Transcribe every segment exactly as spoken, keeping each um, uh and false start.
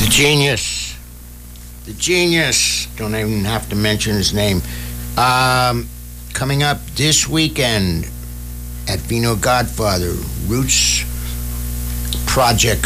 Genius. The Genius. Don't even have to mention his name. Um, coming up this weekend at Vino Godfather, Roots Project.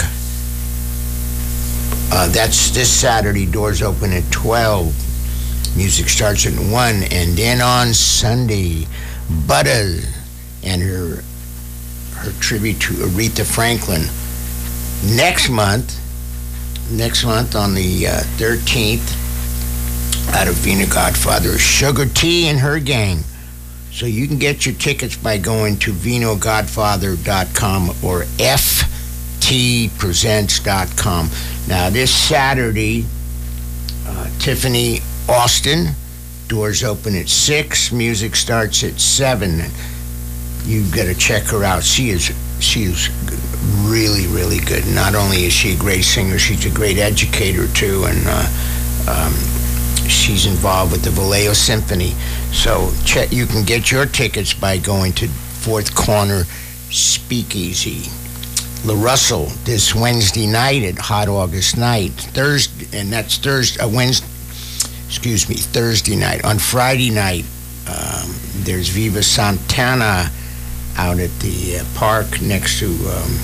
Uh, that's this Saturday. Doors open at twelve. Music starts at one. And then on Sunday, Butter and her, her tribute to Aretha Franklin. Next month, Next month on the uh, thirteenth, out of Vino Godfather, Sugar T and her gang. So you can get your tickets by going to vino godfather dot com or f t presents dot com. Now, this Saturday, uh, Tiffany Austin, doors open at six, music starts at seven. You've got to check her out. She is, she is really, really good. Not only is she a great singer, she's a great educator too, and uh, um, she's involved with the Vallejo Symphony. So check, you can get your tickets by going to Fourth Corner Speakeasy. La Russell this Wednesday night at Hot August Night, Thursday, and that's Thursday, uh, Wednesday. Excuse me, Thursday night. On Friday night, um, there's Viva Santana out at the uh, park next to um,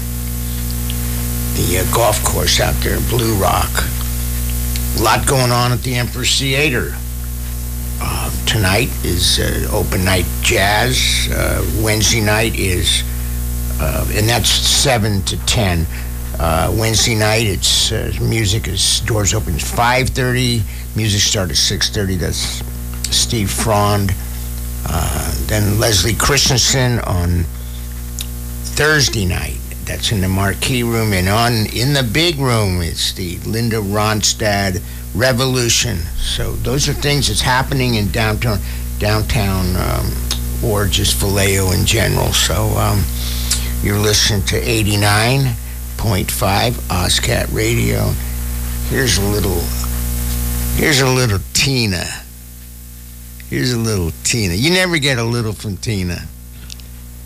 the uh, golf course out there, Blue Rock. A lot going on at the Empress Theater. Uh, tonight is uh, open night jazz. Uh, Wednesday night is, uh, and that's seven to ten. Uh, Wednesday night, it's uh, music is doors open at five thirty. Music starts at six thirty. That's Steve Frond. Uh, then Leslie Christensen on Thursday night. That's in the Marquee Room. And on in the big room, it's the Linda Ronstadt Revolution. So those are things that's happening in downtown, downtown um, or just Vallejo in general. So um, you're listening to eighty-nine point five OzCat Radio. Here's a little, here's a little Tina. Here's a little Tina. You never get a little from Tina.